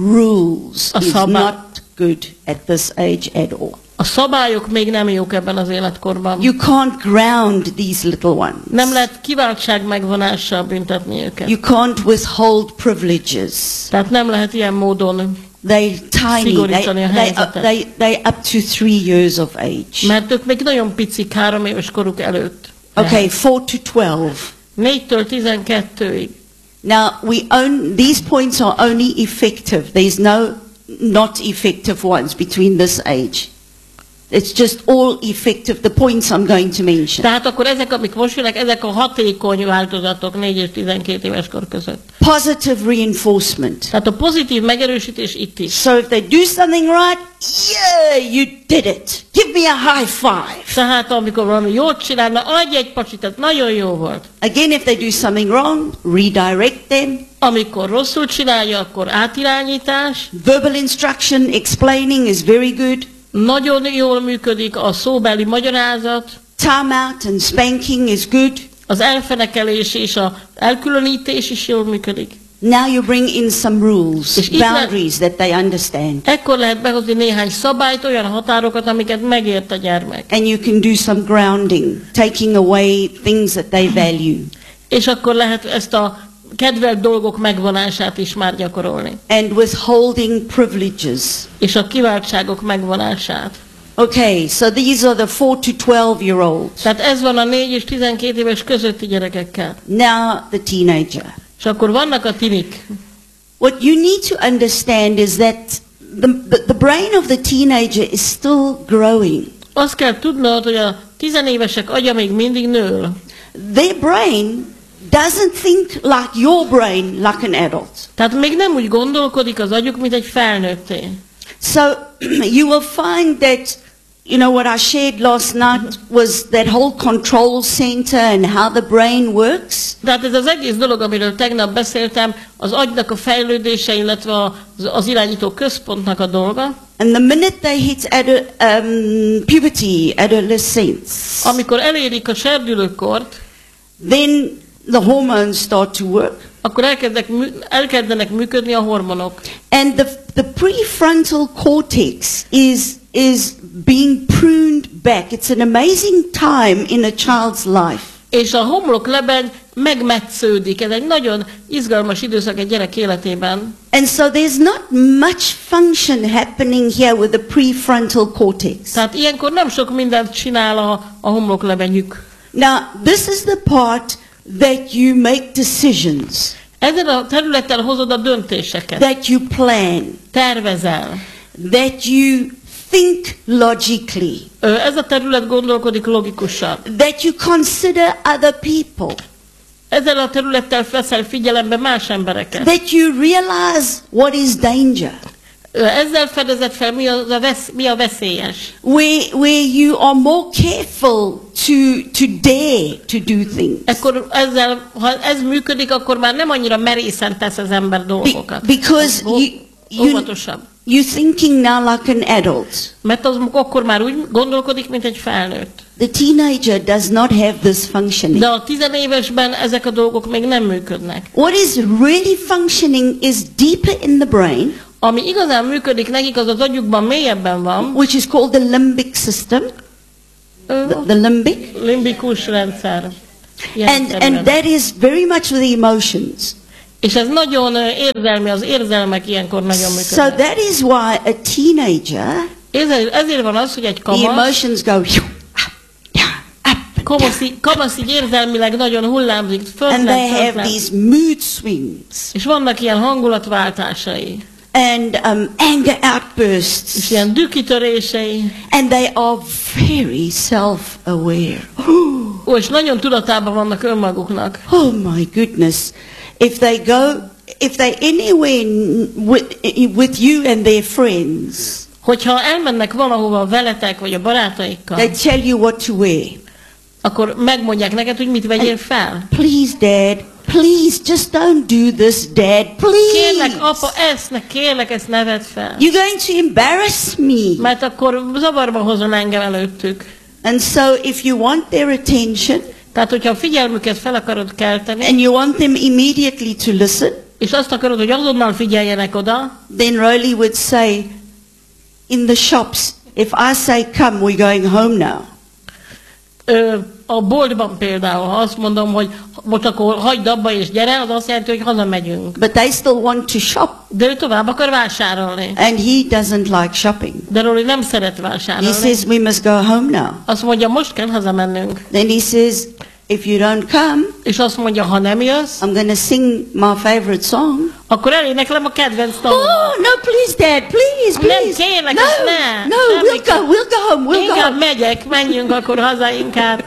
Rules A is szabály. not good at this age at all. A szabályok még nem jók ebben az életkorban. You can't ground these little ones. Nem lehet kiváltság megvonással büntetni őket. You can't withhold privileges. Tehát nem lehet ilyen módon, They're tiny. Szigorítani a helyzetet. They're up to 3 years of age. mert ők még nagyon picik 3 éves koruk előtt. Okay, 4 to 12. 4-től 12-ig. Now, these points are only effective. There's no not effective ones between this age. It's just all effective, the points I'm going to mention. Tehát akkor ezek, amik most jönnek, ezek a hatékony változatok 4 és 12 éves kor között. Positive reinforcement. Tehát a pozitív megerősítés itt is. So if they do something right, yeah, you did it. Give me a high five. Tehát amikor valami jót csinálna, adj egy pacsit, ez nagyon jó volt. Again, if they do something wrong, redirect them. Amikor rosszul csinálja, akkor átirányítás. Verbal instruction, explaining is very good. Nagyon jól működik a szóbeli magyarázat. Time out and spanking is good. Az elfenekelés és az elkülönítés is jól működik. Now you bring in some rules, És itt boundaries that they understand. Ekkor lehet behozni néhány szabályt, olyan határokat, amiket megért a gyermek. And you can do some grounding, taking away things that they value. És akkor lehet ezt a kedvelt dolgok megvonását is már gyakorolni. And withholding privileges. És a kiváltságok megvonását. Okay, so these are the 4 to 12-year-olds. Tehát ez van a 4 és 12 éves közötti gyerekekkel. Now the teenager. És akkor vannak a tinik. What you need to understand is that the brain of the teenager is still growing. Azt kell tudnod, hogy a tizenévesek agya még mindig nő. Their brain doesn't think like your brain, like an adult. Tehát még nem úgy gondolkodik az agyuk, mint egy felnőtté. So you will find that, you know, what I shared last night was that whole control center and how the brain works. Tehát ez az egész dolog, amiről tegnap beszéltem, az agynak a fejlődése, illetve az irányító központnak a dolga. And the minute they hit puberty, adolescence, Amikor elérik a serdülőkort, then the hormones start to work. akkor elkezdenek működni a hormonok. And the prefrontal cortex is being pruned back. It's an amazing time in a child's life. És a homloklebeny megmetsződik. Ez egy nagyon izgalmas időszak egy gyerek életében. And so there's not much function happening here with the prefrontal cortex. Tehát ilyenkor nem sok mindent csinál a homloklebenyük. Now, this is the part that you make decisions, Ezen a területen hozod a döntéseket. that you plan, Tervezel. that you think logically, Ez a terület gondolkodik logikusan. that you consider other people, Ezzel a területtel veszel figyelembe más embereket. that you realize what is danger, Ezzel fedezed fel, mi a veszélyes. where you are more careful to dare to do things. Ekkor ezzel, ha ez működik, akkor már nem annyira merészen tesz az ember dolgokat. Because Óvatosabb. you're thinking now like an adult. Mert az akkor már úgy gondolkodik, mint egy felnőtt. The teenager does not have this functioning. De a 10 évesben ezek a dolgok még nem működnek. What is really functioning is deeper in the brain, Ami igazán működik nekik, az az agyukban mélyebben van. which is called the limbic system. The limbic. Limbikus rendszer. And that is very much with the emotions. És ez nagyon érzelmi, az érzelmek ilyenkor nagyon So működnek. that is why a teenager, Ezért van az, hogy egy the kamasz, emotions go up, down, up, and down. kamasz így érzelmileg nagyon hullámzik, And they have föntlen, these mood swings és vannak ilyen hangulatváltásai, and anger és outbursts, ilyen dükkitörései, and they are very self-aware. és nagyon tudatában vannak önmaguknak. Oh my goodness! If they anywhere with you and their friends, Hogyha elmennek valahova veletek, vagy a barátaikkal, they tell you what to wear. akkor megmondják neked, hogy mit vegyél fel. Please, Dad. Please, just don't do this, Dad. Please. Kérlek, apa, kérlek, ezt ne vedd fel. You're going to embarrass me. Mert akkor zavarba hozol engem előttük. And so if you want their attention Tehát, hogyha a figyelmüket fel akarod kelteni, and you want them immediately to listen, és azt akarod, hogy azonnal figyeljenek oda, then Rolly would say in the shops, if I say come, we're going home now. A boltban például, ha azt mondom, hogy most akkor hagyd abba és gyere, az azt jelenti, hogy hazamegyünk. But they still want to shop. De ő tovább akar vásárolni. And he doesn't like shopping. De Rory nem szeret He vásárolni. says, we must go home now. Azt mondja, most kell hazamennünk. Then he says, if you don't come, És azt mondja, ha nem jössz, I'm going to sing my favorite song. akkor eléneklem a kedvenc dalomat. Oh, no, please, Dad, please, Nem, please. kérlek, No, ezt ne. no, Semmi- we'll go home, we'll go Inkább home. megyek, menjünk akkor haza inkább.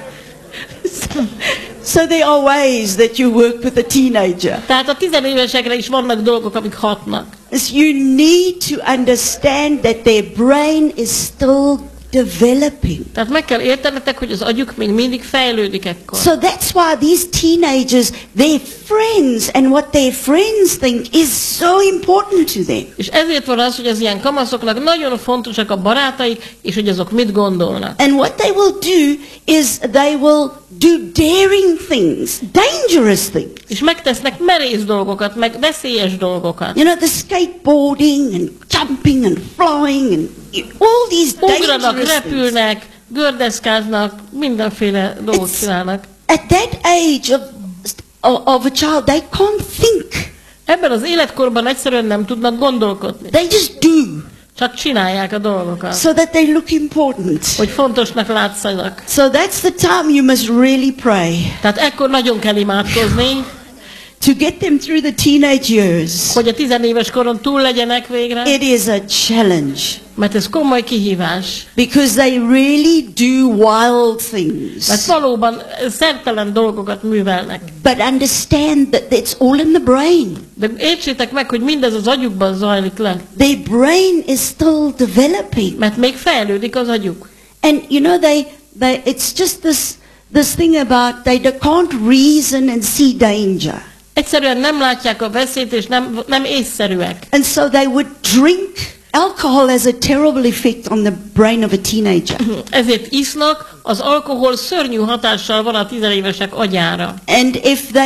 So there are ways that you work with a teenager. Tehát a 10 évesekre is vannak dolgok, amik hatnak. You need to understand that their brain is still developing. Tehát meg kell értenetek, hogy az agyuk még mindig fejlődik ekkor. So that's why these teenagers, their friends and what their friends think is so important to them. És ezért van az, hogy az ilyen kamaszoknak nagyon fontosak a barátaik, és hogy azok mit gondolnak. And what they will do is they will do daring things, dangerous things. És megtesznek merész dolgokat, meg veszélyes dolgokat. You know, the skateboarding and jumping and flying and all these Ugranak, dangerous things. repülnek, gördeszkáznak, mindenféle dolgot csinálnak. At that age of a child, they can't think. Ebben az életkorban egyszerűen nem tudnak gondolkodni. They just do, Csak csinálják a dolgokat, so that they look important. hogy fontosnak látszanak. So that's the time you must really pray Tehát ekkor nagyon kell imádkozni, to get them through the teenage years. hogy a 10 éves koron túl legyenek végre, It is a challenge mert ez komoly kihívás. because they really do wild things. Mert valóban szertelen dolgokat művelnek. But understand that it's all in the brain. De értsétek meg, hogy mindez az agyukban zajlik le, Their brain is still developing. mert még fejlődik az agyuk. And you know, it's just this thing about they can't reason and see danger. Egyszerűen nem látják a veszélyt, és nem észszerűek. And so they would drink. Alcohol has a terrible effect on the brain of a teenager. Ezért isznak, az alkohol szörnyű hatással van a 10 évesek agyára. And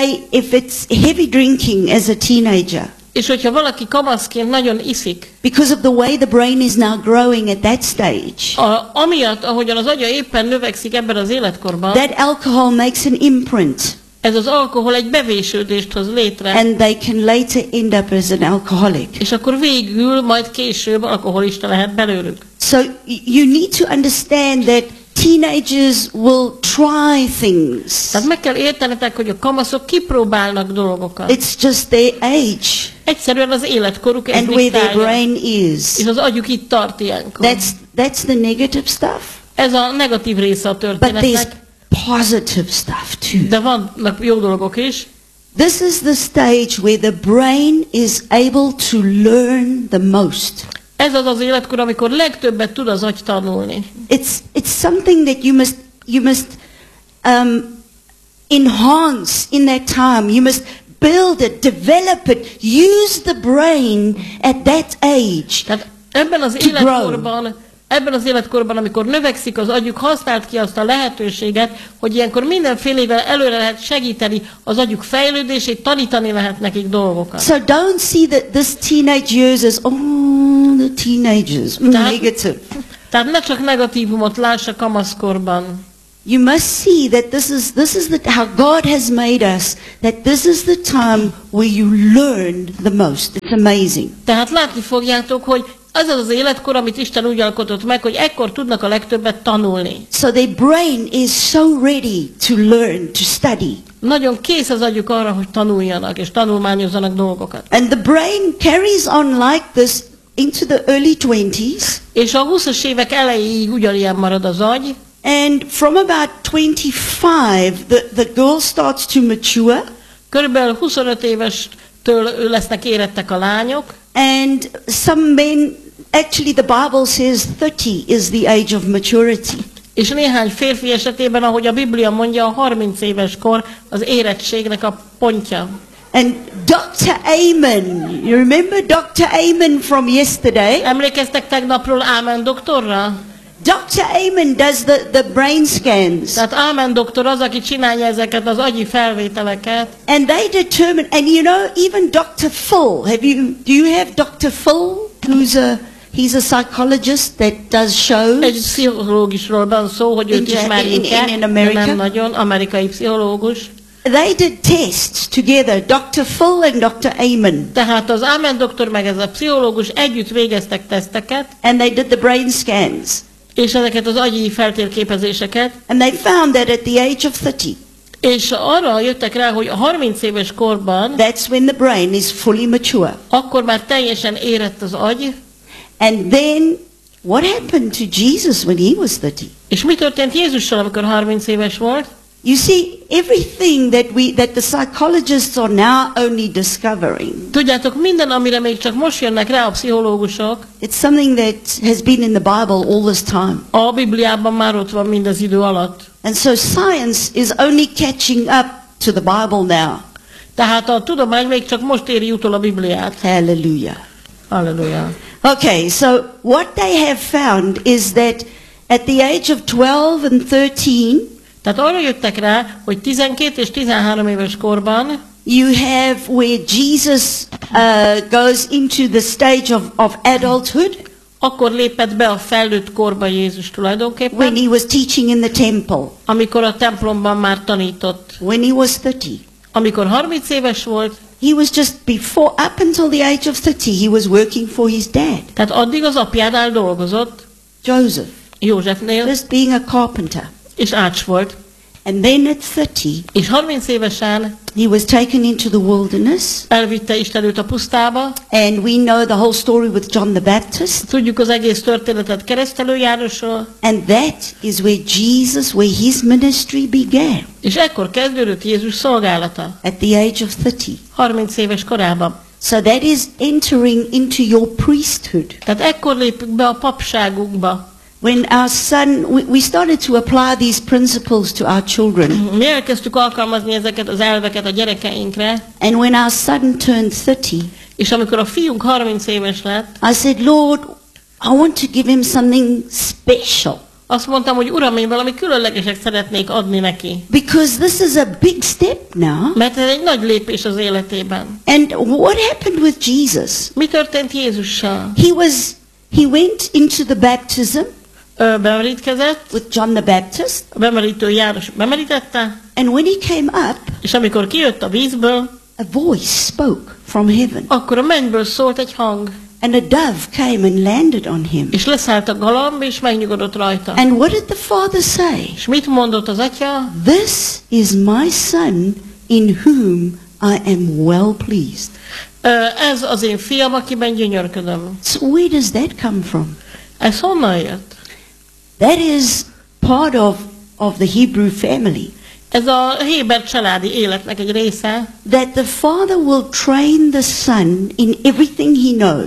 if it's heavy drinking as a teenager, És hogyha valaki kamaszként nagyon iszik, because of the way the brain is now growing at that stage, amiatt, ahogyan az agya éppen növekszik ebben az életkorban, that alcohol makes an imprint, ez az alkohol egy bevésődést hoz létre, and they can later end up as an alcoholic. és akkor végül, majd később alkoholista lehet belőlük. So you need to understand that teenagers will try things. Tehát meg kell értenetek, hogy a kamaszok kipróbálnak dolgokat. It's just their age Egyszerűen az életkoruk ez and where their diktálja, brain is. és az agyuk itt tart ilyenkor. That's the negative stuff. Ez a negatív része a But there's történetnek, positive stuff too. de vannak jó dolgok is. This is the stage where the brain is able to learn the most. Ez az az életkor, amikor legtöbbet tud az agy tanulni. It's something that you must enhance in that time. You must build it, develop it, use the brain at that age. Tehát ebben az életkorban, amikor növekszik az agyuk, használt ki azt a lehetőséget, hogy ilyenkor mindenfélével előre lehet segíteni az agyuk fejlődését, tanítani lehet nekik dolgokat. So don't see that this teenage years as, the teenagers, negative. Tehát ne csak negatívumot láss a kamaszkorban. You must see that this is how God has made us, that this is the time where you learn the most. It's amazing. Tehát látni fogjátok, hogy az az életkor, amit Isten úgy alkotott meg, hogy ekkor tudnak a legtöbbet tanulni. So their brain is so ready to learn, to study. Nagyon kész az agyuk arra, hogy tanuljanak és tanulmányozzanak dolgokat. And the brain carries on like this into the early 20s. És a 20-as évek elejéig ugyanilyen marad az agy. And from about 25, the girl starts to mature. Körülbelül 25 évestől lesznek érettek a lányok. And some men, actually the Bible says 30 is the age of maturity. És néhány férfi esetében, ahogy a Biblia mondja, a 30 éves kor az érettségnek a pontja. And Dr. Amen, you remember Dr. Amen from yesterday? Emlékeztek tegnapról Amen doktorra? Dr. Amen does the brain scans. Tehát Amen doktor az, aki csinálja ezeket az agyi felvételeket. And they determine, and you know, even Dr. Phil, do you have Dr. Phil, he's a psychologist that does shows? Egy pszichológusról van szó, hogy őt ismerjük-e, in nem nagyon, amerikai pszichológus. They did tests together, Dr. Phil and Dr. Amen. Tehát az Amen doktor meg ez a pszichológus együtt végeztek teszteket. And they did the brain scans. És ezeket az agyi feltérképezéseket. And they found that at the age of 30. És arra jöttek rá, hogy a 30 éves korban, that's when the brain is fully mature. Akkor már teljesen érett az agy. And then what happened to Jesus when he was 30? És mi történt Jézussal, amikor 30 éves volt? You see, everything that the psychologists are now only discovering. Tudjátok, minden, amire még csak most jönnek rá a pszichológusok. It's something that has been in the Bible all this time. A Bibliában már ott van mind az idő alatt. And so science is only catching up to the Bible now. Tehát a tudomány még csak most éri utol a Bibliát. Hallelujah. Hallelujah. Okay, so what they have found is that at the age of 12 and 13, tehát arra jöttek rá, hogy 12 és 13 éves korban you have where Jesus goes into the stage of adulthood. Akkor lépett be a felnőtt korba Jézus tulajdonképpen. When he was teaching in the temple. Amikor a templomban már tanított. When he was 30. Amikor 30 éves volt. He was just before, up until the age of 30, he was working for his dad. Tehát addig az apjánál dolgozott. Joseph. Józsefnél. Just being a carpenter. És ács volt. And then at 30, és 30 évesen he was taken into the wilderness. Elvitte Isten őt a pusztába. And we know the whole story with John the Baptist. Tudjuk az egész történetet Keresztelő Jánosról. And that is where his ministry began. És ekkor kezdődött Jézus szolgálata. At the age of 30. 30 éves korában. So that is entering into your priesthood. Tehát ekkor lépünk be a papságunkba. When our son, we started to apply these principles to our children. Mi elkezdtük alkalmazni ezeket az elveket a gyerekeinkre. And when our son turned 30, és amikor a fiunk 30 éves lett, I said, Lord, I want to give him something special. Azt mondtam, hogy Uram, én valami különlegeset szeretnék adni neki. Because this is a big step now. Mert ez egy nagy lépés az életében. And what happened with Jesus? Mi történt Jézussal? He went into the baptism. Bemerítkezett. With John the Baptist. A bemerítő János bemerítette. And when he came up, és amikor kijött a vízből, a voice spoke from heaven. Akkor a mennyből szólt egy hang. And a dove came and landed on him. És leszállt a galamb, és megnyugodott rajta. And what did the father say? És mit mondott az atya? This is my son in whom I am well pleased. Ez az én fiam, akiben gyönyörködöm. So where does that come from? Ez honnan jött? That is part of the Hebrew family. Ez a héber családi életnek egy része. That the father will train the son in everything he knows.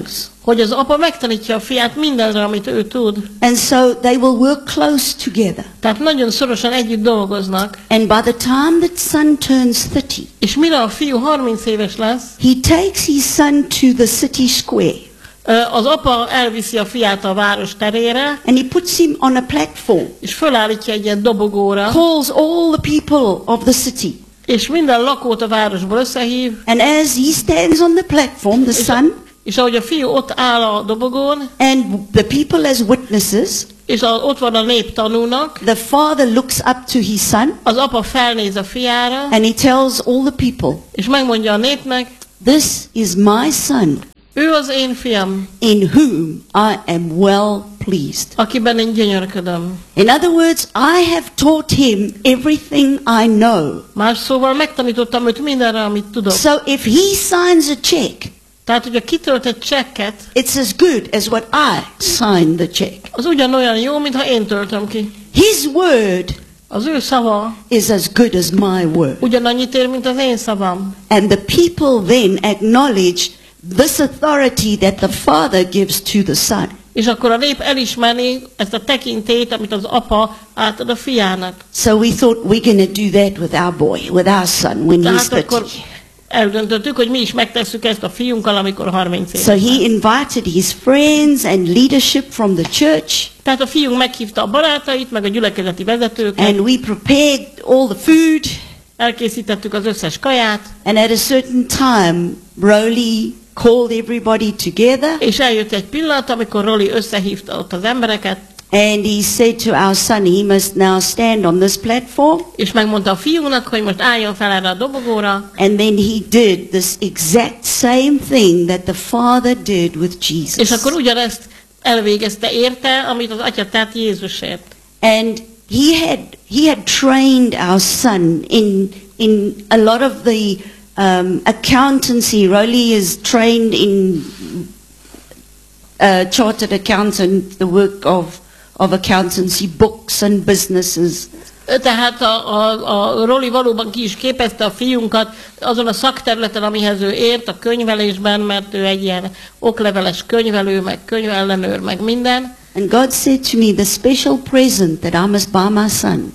hogy az apa megtanítja a fiát mindenre, amit ő tud. And so they will work close together. Tehát nagyon szorosan együtt dolgoznak. And by the time that son turns 30, És mire a fiú 30 éves lesz, he takes his son to the city square az apa elviszi a fiát a város terére, and he puts him on a platform, és fölállítja egy ilyen dobogóra, calls all the people of the city. és minden lakót a városból összehív, And as he stands on the platform, the son, és ahogy a fiú ott áll a dobogón, and the people as witnesses, és ott van a nép tanúnak, the father looks up to his son az apa felnéz a fiára, and he tells all the people, és megmondja a népnek, this is my son, ő az én fiam, in whom I am well pleased. akiben én gyönyörködöm. In other words, I have taught him everything I know. Más szóval megtanítottam őt mindenre, amit tudok. So if he signs a check, Tehát, hogyha kitölt egy csekket, it's as good as what I signed the check. az ugyanolyan jó, mintha én töltöm ki. His word Az ő szava is as good as my word. ugyanannyit ér, mint az én szavam. And the people then acknowledge this authority that the father gives to the son. És akkor a nép elismerni ezt a tekintélyt, amit az apa átad a fiának. So we thought we're going to do that with our boy, with our son when he's Tehát 30. akkor eldöntöttük, hogy mi is megtesszük ezt a fiunkkal, amikor 30 éves. So he invited his friends and leadership from the church, Tehát a fiunk meghívta a barátait, meg a gyülekezeti vezetőket, and we prepared all the food. elkészítettük az összes kaját, And at a certain time, Rowley called everybody together, és eljött egy pillanat, amikor Roli összehívta ott az embereket, and he said to our son, he must now stand on this platform. és megmondta a fiúnak, hogy most álljon fel erre a dobogóra, And then he did this exact same thing that the Father did with és Jesus. akkor ugyanezt elvégezte érte, amit az atya tett Jézusért. And he had trained our son in a lot of the accountancy. Rowley is trained in chartered accountant, the work of accountancy, books and businesses. Tehát a Roli valóban ki is képezte a fiunkat azon a szakterületen, amihez ő ért, a könyvelésben, mert ő egy ilyen okleveles könyvelő, meg könyvellenőr, meg minden. And God said to me, the special present that I must buy my son.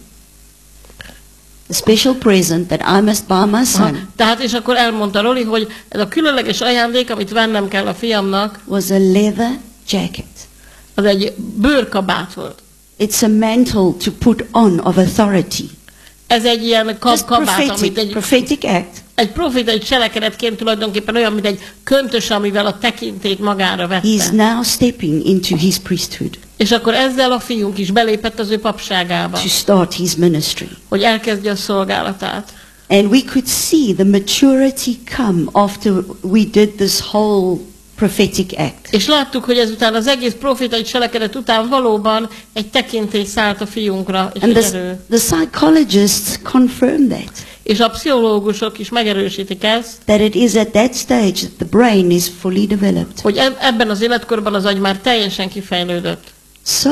The special present that I must buy my son Tehát és akkor elmondta Roli, hogy ez a különleges ajándék, amit vennem kell a fiamnak, was a leather jacket. az egy bőrkabát volt. It's a mantle to put on of authority. Ez egy ilyen Just kabát, amit prophetic act. egy profétai cselekedetként tulajdonképpen olyan, mint egy köntös, amivel a tekintét magára He's vette. now stepping into his priesthood És akkor ezzel a fiunk is belépett az ő papságába, to start his ministry. hogy elkezdje a szolgálatát. And we could see the maturity come after we did this whole prophetic act. És láttuk, hogy ezután az egész profétai cselekedet után valóban egy tekintély szállt a fiunkra, és And egy erő. the psychologists confirm that. És a pszichológusok is megerősítik ezt, That it is at that stage that the brain is fully developed. hogy ebben az életkorban az agy már teljesen kifejlődött. So,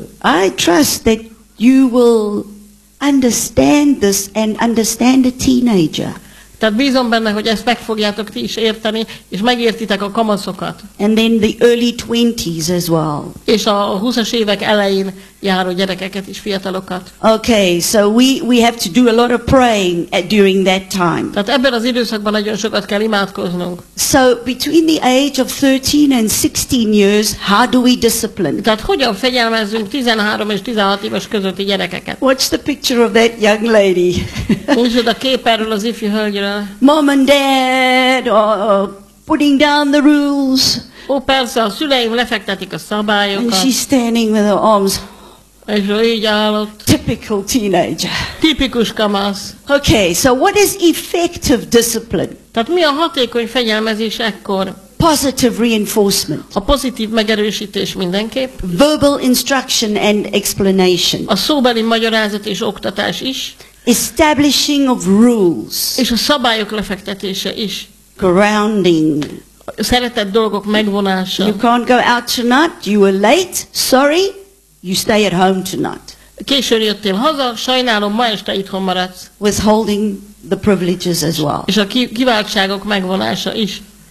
I trust that you will understand this and understand a teenager. Tehát bízom benne, hogy ezt meg fogjátok ti is érteni, és megértitek a kamaszokat. And then the early 20s as well. És a 20-as évek elején járó gyerekeket is, fiatalokat. Okay, so we have to do a lot of praying during that time. Tehát ebben az időszakban nagyon sokat kell imádkoznunk. So between the age of 13 and 16 years, how do we discipline? Tehát hogyan fegyelmezzünk 13 és 16 éves közötti gyerekeket? Watch the picture of that young lady. Nézd a kép erről az ifjú hölgyről. Mom and dad are putting down the rules. Ó, persze, a szüleim lefektetik a And szabályokat, she's standing with her arms. és ő így állott. Typical teenager. Tipikus kamasz. Okay, so what is effective discipline? Tehát mi a hatékony fegyelmezés ekkor? Positive reinforcement. A pozitív megerősítés mindenképp, Verbal instruction and explanation. a szóbeli magyarázat és oktatás is, Establishing of rules. és a szabályok lefektetése is. Grounding. A szeretett dolgok megvonása. You can't go out tonight. You were late. Sorry. You stay at home tonight. Későn jöttél haza, sajnálom, ma este itthon maradsz. Withholding the privileges as well. És a kiváltságok megvonása is.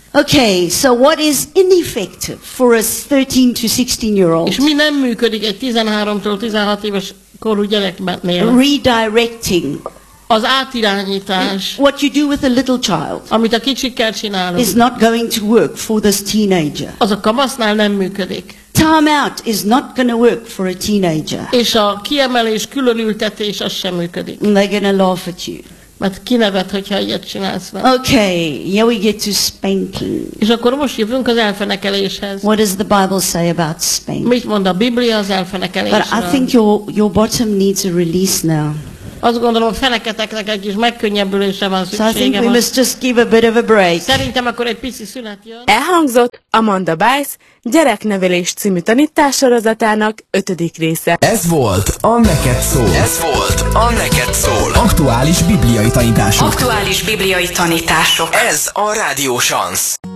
Okay, so what is ineffective for a 13 to 16-year-old? És mi nem működik egy 13-tól 16 éves korú gyereknél? Redirecting. Az átirányítás, What you do with a little child amit a kicsikkel csinálunk, is not going to work for this teenager. az a kamasznál nem működik. Time out is not going to work for a teenager. És a kiemelés, különültetés, az sem működik. And they're going to laugh at you. Mert kinevet, hogyha ilyet csinálsz vele. Okay, here we get to spanking. És akkor most jövünk az elfenekeléshez. What does the Bible say about spanking? Mit mond a Biblia az But elfenekelésről? I think your bottom needs a release now. Azt gondolom, a feneketeknek egy kis megkönnyebbülésre van So I think szüksége. we Most. must just give a bit of a break. Szerintem akkor egy pici szünet jön. Elhangzott Amanda Bice Gyereknevelés című tanítássorozatának 5. része. Ez volt a Neked Szól. Ez volt a Neked Szól. Aktuális bibliai tanítások. Aktuális bibliai tanítások. Ez a Rádió Szansz.